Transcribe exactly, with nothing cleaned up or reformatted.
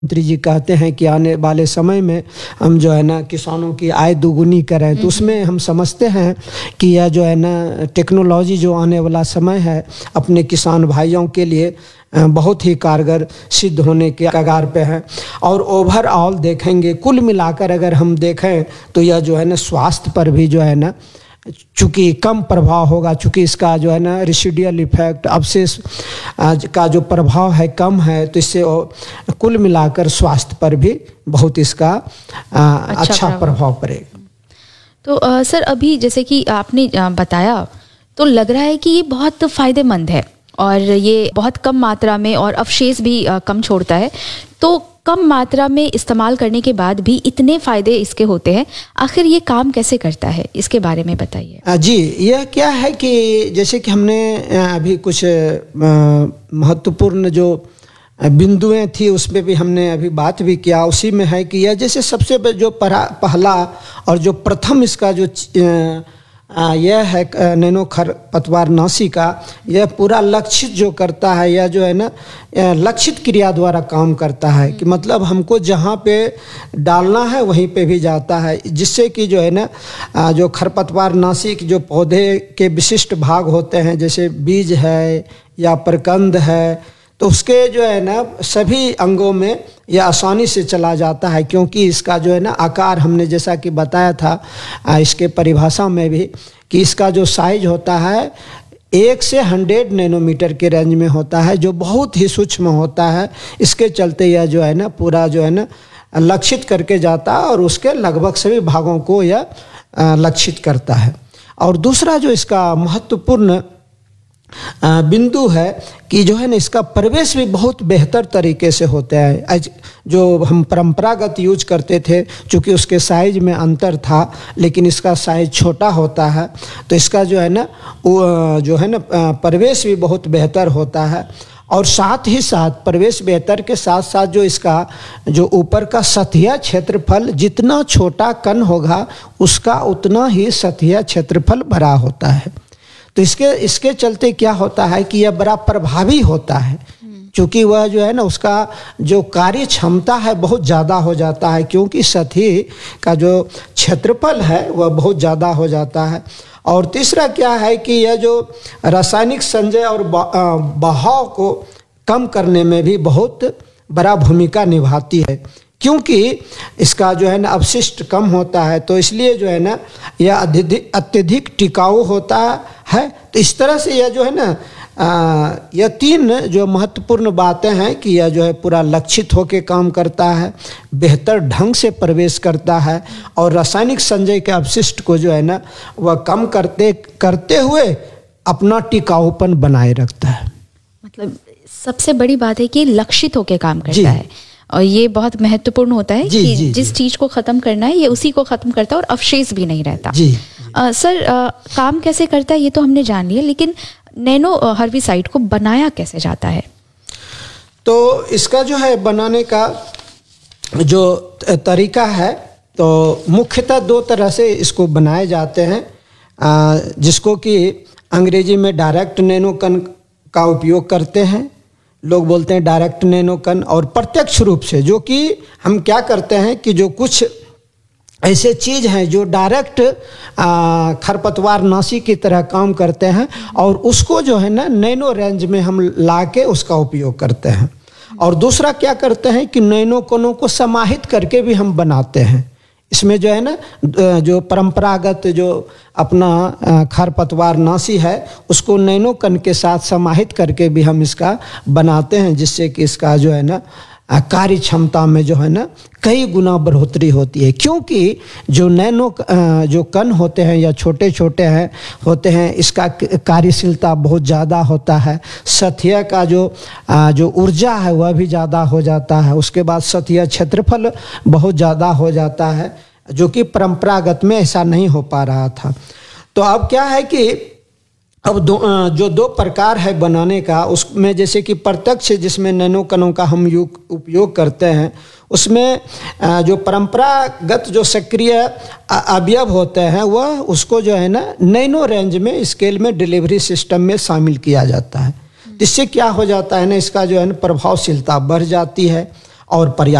मंत्री जी कहते हैं कि आने वाले समय में हम जो है ना किसानों की आय दोगुनी करें, तो उसमें हम समझते हैं कि यह जो है ना टेक्नोलॉजी जो आने वाला समय है अपने किसान भाइयों के लिए बहुत ही कारगर सिद्ध होने के कगार पे है। और ओवरऑल देखेंगे, कुल मिलाकर अगर हम देखें तो यह जो है ना स्वास्थ्य पर भी जो है ना चूँकि कम प्रभाव होगा, चूँकि इसका जो है ना रेसिडुअल इफेक्ट अवशेष का जो प्रभाव है कम है, तो इससे कुल मिलाकर स्वास्थ्य पर भी बहुत इसका आ, अच्छा, अच्छा प्रभाव पड़ेगा। तो आ, सर अभी जैसे कि आपने बताया तो लग रहा है कि ये बहुत फ़ायदेमंद है और ये बहुत कम मात्रा में और अवशेष भी आ, कम छोड़ता है। तो कम मात्रा में इस्तेमाल करने के बाद भी इतने फ़ायदे इसके होते हैं, आखिर ये काम कैसे करता है, इसके बारे में बताइए। जी, यह क्या है कि जैसे कि हमने अभी कुछ महत्वपूर्ण जो बिंदुएं थी उस पर भी हमने अभी बात भी किया, उसी में है कि यह जैसे सबसे जो पहला और जो प्रथम इसका जो यह है नैनो खरपतवार नाशी का, यह पूरा लक्षित जो करता है, यह जो है ना लक्षित क्रिया द्वारा काम करता है कि मतलब हमको जहाँ पे डालना है वहीं पे भी जाता है, जिससे कि जो है ना जो खरपतवार नाशी जो पौधे के विशिष्ट भाग होते हैं जैसे बीज है या प्रकंद है, तो उसके जो है ना सभी अंगों में यह आसानी से चला जाता है, क्योंकि इसका जो है ना आकार हमने जैसा कि बताया था इसके परिभाषा में भी कि इसका जो साइज होता है एक से हंड्रेड नैनोमीटर के रेंज में होता है, जो बहुत ही सूक्ष्म होता है। इसके चलते यह जो है ना पूरा जो है ना लक्षित करके जाता है और उसके लगभग सभी भागों को यह लक्षित करता है। और दूसरा जो इसका महत्वपूर्ण बिंदु है कि जो है ना इसका प्रवेश भी बहुत बेहतर तरीके से होता है। जो हम परंपरागत यूज करते थे, चूँकि उसके साइज में अंतर था, लेकिन इसका साइज छोटा होता है, तो इसका जो है ना वो जो है ना प्रवेश भी बहुत बेहतर होता है। और साथ ही साथ प्रवेश बेहतर के साथ साथ जो इसका जो ऊपर का सतहिया क्षेत्रफल जितना छोटा कण होगा उसका उतना ही सतहिया क्षेत्रफल बड़ा होता है। तो इसके इसके चलते क्या होता है कि यह बड़ा प्रभावी होता है, क्योंकि वह जो है ना उसका जो कार्य क्षमता है बहुत ज़्यादा हो जाता है, क्योंकि सतही का जो क्षेत्रफल है वह बहुत ज़्यादा हो जाता है। और तीसरा क्या है कि यह जो रासायनिक संचय और बहाव को कम करने में भी बहुत बड़ा भूमिका निभाती है, क्योंकि इसका जो है ना अवशिष्ट कम होता है, तो इसलिए जो है ना यह अत्यधिक टिकाऊ होता है। तो इस तरह से यह जो है ना यह तीन जो महत्वपूर्ण बातें हैं कि यह जो है पूरा लक्षित होकर काम करता है, बेहतर ढंग से प्रवेश करता है और रासायनिक संचय के अवशिष्ट को जो है ना वह कम करते करते हुए अपना टिकाऊपन बनाए रखता है। मतलब सबसे बड़ी बात है कि लक्षित होकर काम करता है और ये बहुत महत्वपूर्ण होता है जी, कि जी, जिस चीज़ को ख़त्म करना है ये उसी को ख़त्म करता है और अवशेष भी नहीं रहता। जी, जी। आ, सर आ, काम कैसे करता है ये तो हमने जान लिया, लेकिन नैनो हर्बिसाइड को बनाया कैसे जाता है? तो इसका जो है बनाने का जो तरीका है तो मुख्यतः दो तरह से इसको बनाए जाते हैं, आ, जिसको कि अंग्रेजी में डायरेक्ट नैनो कण का उपयोग करते हैं, लोग बोलते हैं डायरेक्ट नैनो कण, और प्रत्यक्ष रूप से जो कि हम क्या करते हैं कि जो कुछ ऐसे चीज़ हैं जो डायरेक्ट खरपतवार नाशी की तरह काम करते हैं और उसको जो है ना नैनो रेंज में हम ला के उसका उपयोग करते हैं। और दूसरा क्या करते हैं कि नैनो कणों को समाहित करके भी हम बनाते हैं। इसमें जो है ना जो परंपरागत जो अपना खरपतवार नाशी है उसको नैनो कण के साथ समाहित करके भी हम इसका बनाते हैं, जिससे कि इसका जो है ना कार्य क्षमता में जो है ना कई गुना बढ़ोतरी होती है, क्योंकि जो नैनो जो कण होते हैं या छोटे छोटे हैं होते हैं इसका कार्यशीलता बहुत ज़्यादा होता है, सतहिया का जो जो ऊर्जा है वह भी ज़्यादा हो जाता है, उसके बाद सतहिया क्षेत्रफल बहुत ज़्यादा हो जाता है, जो कि परंपरागत में ऐसा नहीं हो पा रहा था। तो अब क्या है कि अब दो जो दो प्रकार है बनाने का, उसमें जैसे कि प्रत्यक्ष जिसमें नैनो कणों का हम उपयोग करते हैं, उसमें जो परंपरागत जो सक्रिय अवयव होते हैं वह उसको जो है ना नैनो रेंज में स्केल में डिलीवरी सिस्टम में शामिल किया जाता है। इससे क्या हो जाता है ना इसका जो है ना प्रभावशीलता बढ़ जाती है और पर्याप्त